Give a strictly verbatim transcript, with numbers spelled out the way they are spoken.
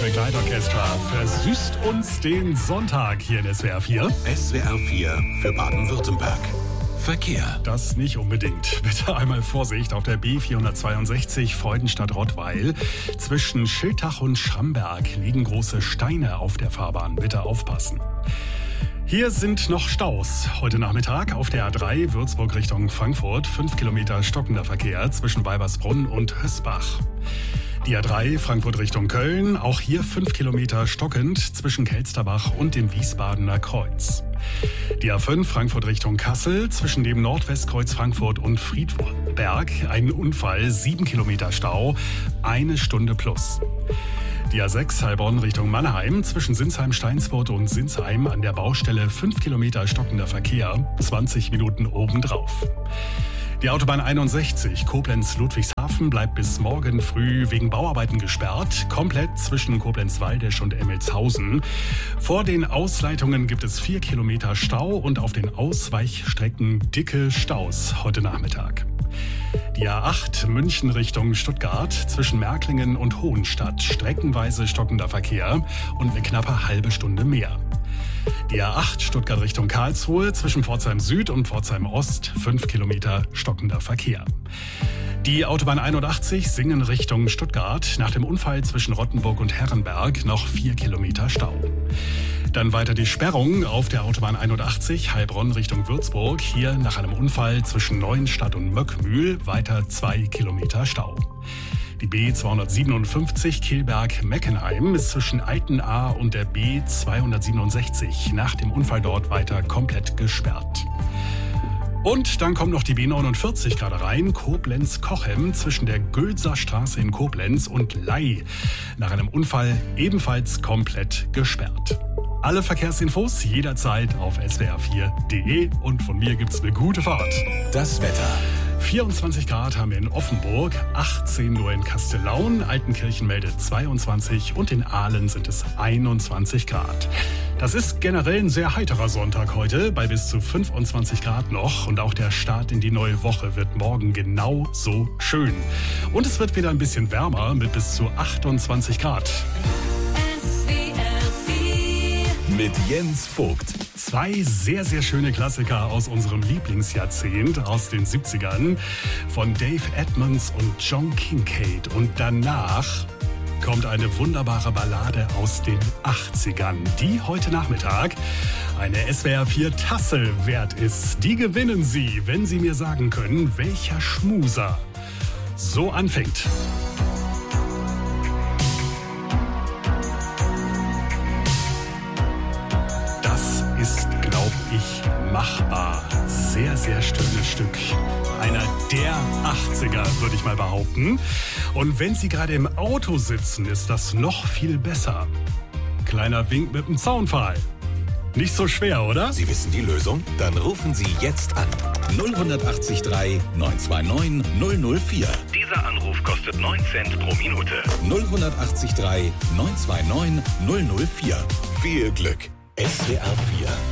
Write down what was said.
Begleitorchester versüßt uns den Sonntag hier in S W R vier. S W R vier für Baden-Württemberg. Verkehr. Das nicht unbedingt. Bitte einmal Vorsicht auf der B vierhundertzweiundsechzig Freudenstadt-Rottweil. Zwischen Schiltach und Schramberg liegen große Steine auf der Fahrbahn. Bitte aufpassen. Hier sind noch Staus. Heute Nachmittag auf der A drei Würzburg Richtung Frankfurt. Fünf Kilometer stockender Verkehr zwischen Weibersbrunn und Hösbach. Die A drei Frankfurt Richtung Köln. Auch hier fünf Kilometer stockend zwischen Kelsterbach und dem Wiesbadener Kreuz. Die A fünf Frankfurt Richtung Kassel. Zwischen dem Nordwestkreuz Frankfurt und Friedberg. Ein Unfall, sieben Kilometer Stau. Eine Stunde plus. Die A sechs Heilbronn Richtung Mannheim, zwischen Sinsheim-Steinsfurt und Sinsheim an der Baustelle fünf Kilometer stockender Verkehr, zwanzig Minuten obendrauf. Die Autobahn einundsechzig Koblenz-Ludwigshafen bleibt bis morgen früh wegen Bauarbeiten gesperrt, komplett zwischen Koblenz-Waldesch und Emmelshausen. Vor den Ausleitungen gibt es vier Kilometer Stau und auf den Ausweichstrecken dicke Staus heute Nachmittag. Die A acht München Richtung Stuttgart zwischen Märklingen und Hohenstadt. Streckenweise stockender Verkehr und eine knappe halbe Stunde mehr. Die A acht Stuttgart Richtung Karlsruhe zwischen Pforzheim Süd und Pforzheim Ost. fünf Kilometer stockender Verkehr. Die Autobahn einundachtzig Singen Richtung Stuttgart. Nach dem Unfall zwischen Rottenburg und Herrenberg noch vier Kilometer Stau. Dann weiter die Sperrung auf der Autobahn einundachtzig Heilbronn Richtung Würzburg. Hier nach einem Unfall zwischen Neuenstadt und Möckmühl weiter zwei Kilometer Stau. Die B zweihundertsiebenundfünfzig Kehlberg-Meckenheim ist zwischen Altenahr und der B zweihundertsiebenundsechzig nach dem Unfall dort weiter komplett gesperrt. Und dann kommt noch die B neunundvierzig gerade rein, Koblenz-Cochem zwischen der Gülser Straße in Koblenz und Ley. Nach einem Unfall ebenfalls komplett gesperrt. Alle Verkehrsinfos jederzeit auf S W R vier punkt de und von mir gibt's eine gute Fahrt. Das Wetter. vierundzwanzig Grad haben wir in Offenburg, achtzehn nur in Kastellaun, Altenkirchen meldet zweiundzwanzig und in Aalen sind es einundzwanzig Grad. Das ist generell ein sehr heiterer Sonntag heute, bei bis zu fünfundzwanzig Grad noch. Und auch der Start in die neue Woche wird morgen genau so schön. Und es wird wieder ein bisschen wärmer mit bis zu achtundzwanzig Grad. Mit Jens Vogt. Zwei sehr, sehr schöne Klassiker aus unserem Lieblingsjahrzehnt, aus den siebzigern, von Dave Edmunds und John Kincaid. Und danach kommt eine wunderbare Ballade aus den achtzigern, die heute Nachmittag eine S W R vier Tasse wert ist. Die gewinnen Sie, wenn Sie mir sagen können, welcher Schmuser so anfängt. Ist, glaub ich, machbar. Sehr, sehr schönes Stück. Einer der achtziger, würde ich mal behaupten. Und wenn Sie gerade im Auto sitzen, ist das noch viel besser. Kleiner Wink mit dem Zaunpfahl. Nicht so schwer, oder? Sie wissen die Lösung? Dann rufen Sie jetzt an. null acht drei neun zwei neun null null vier. Dieser Anruf kostet neun Cent pro Minute. null acht drei neun zwei neun null null vier. Viel Glück. S W R vier.